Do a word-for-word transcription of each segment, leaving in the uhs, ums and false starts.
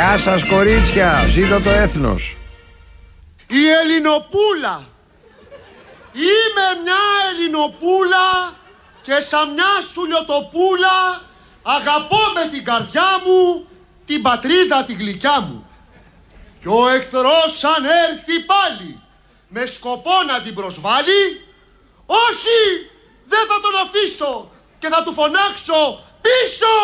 Γεια σας κορίτσια, ζήτω το έθνος. Η Ελληνοπούλα. Είμαι μια Ελληνοπούλα και σαν μια σουλιοτοπούλα αγαπώ με την καρδιά μου την πατρίδα τη γλυκιά μου. Κι ο εχθρός αν έρθει πάλι με σκοπό να την προσβάλλει, όχι, δεν θα τον αφήσω και θα του φωνάξω πίσω.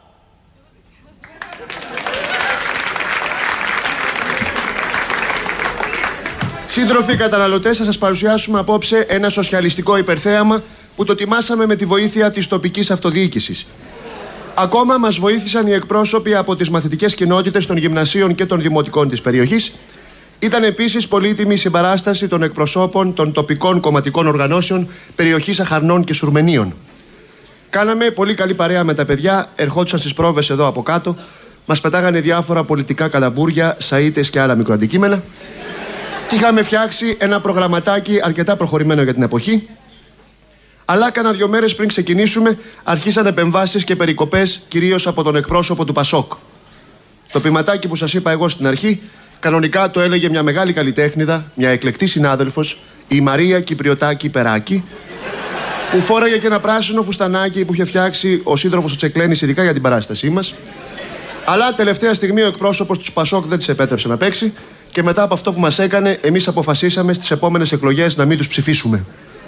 Σύντροφοι καταναλωτές, θα σας παρουσιάσουμε απόψε ένα σοσιαλιστικό υπερθέαμα που το τιμάσαμε με τη βοήθεια της τοπικής αυτοδιοίκησης. Ακόμα μας βοήθησαν οι εκπρόσωποι από τις μαθητικές κοινότητες των γυμνασίων και των δημοτικών της περιοχής. Ήταν επίσης πολύτιμη η συμπαράσταση των εκπροσώπων των τοπικών κομματικών οργανώσεων περιοχής Αχαρνών και Σουρμενίων. Κάναμε πολύ καλή παρέα με τα παιδιά, ερχόντουσαν στις πρόβες εδώ από κάτω, μας πετάγανε διάφορα πολιτικά καλαμπούρια, σαΐτες και άλλα μικροαντικείμενα. Και είχαμε φτιάξει ένα προγραμματάκι αρκετά προχωρημένο για την εποχή. Αλλά κάνα δύο μέρες πριν ξεκινήσουμε, αρχίσαν επεμβάσεις και περικοπές, κυρίως από τον εκπρόσωπο του Πασόκ. Το ποιηματάκι που σας είπα εγώ στην αρχή, κανονικά το έλεγε μια μεγάλη καλλιτέχνηδα, μια εκλεκτή συνάδελφος, η Μαρία Κυπριωτάκη Περάκη, που φόραγε και ένα πράσινο φουστανάκι που είχε φτιάξει ο σύντροφος του Τσεκλένης ειδικά για την παράστασή μας. Αλλά τελευταία στιγμή ο εκπρόσωπος του Πασόκ δεν της επέτρεψε να παίξει και μετά από αυτό που μας έκανε, εμείς αποφασίσαμε στις επόμενες εκλογές να μην τους ψηφίσουμε.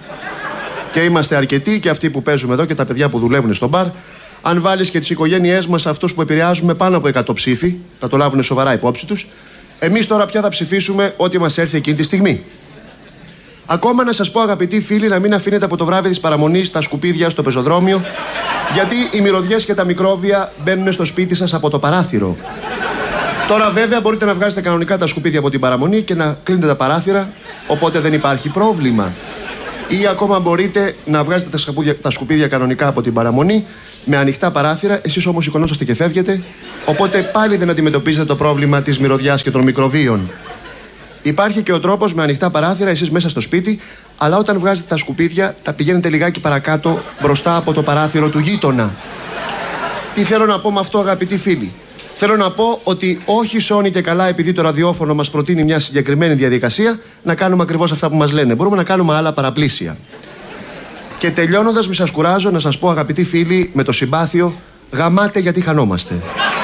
Και είμαστε αρκετοί και αυτοί που παίζουμε εδώ και τα παιδιά που δουλεύουν στο μπαρ. Αν βάλεις και τις οικογένειές μας, αυτούς που επηρεάζουμε πάνω από εκατό ψήφοι, θα το λάβουν σοβαρά υπόψη τους. Εμείς τώρα πια θα ψηφίσουμε ό,τι μας έρθει εκείνη τη στιγμή. Ακόμα να σας πω, αγαπητοί φίλοι, να μην αφήνετε από το βράδυ της παραμονής τα σκουπίδια στο πεζοδρόμιο, γιατί οι μυρωδιές και τα μικρόβια μπαίνουν στο σπίτι σας από το παράθυρο. Τώρα βέβαια μπορείτε να βγάζετε κανονικά τα σκουπίδια από την παραμονή και να κλείνετε τα παράθυρα, οπότε δεν υπάρχει πρόβλημα. Ή ακόμα μπορείτε να βγάζετε τα σκουπίδια, τα σκουπίδια κανονικά από την παραμονή με ανοιχτά παράθυρα, εσείς όμως σηκωνόσαστε και φεύγετε, οπότε πάλι δεν αντιμετωπίζετε το πρόβλημα της μυρωδιάς και των μικροβίων. Υπάρχει και ο τρόπος με ανοιχτά παράθυρα, εσείς μέσα στο σπίτι, αλλά όταν βγάζετε τα σκουπίδια τα πηγαίνετε λιγάκι παρακάτω μπροστά από το παράθυρο του γείτονα. Τι θέλω να πω με αυτό, αγαπητοί φίλοι? Θέλω να πω ότι όχι σώνει και καλά επειδή το ραδιόφωνο μας προτείνει μια συγκεκριμένη διαδικασία να κάνουμε ακριβώς αυτά που μας λένε. Μπορούμε να κάνουμε άλλα παραπλήσια. Και τελειώνοντας, μη σας κουράζω, να σας πω, αγαπητοί φίλοι, με το συμπάθειο, γαμάτε γιατί χανόμαστε.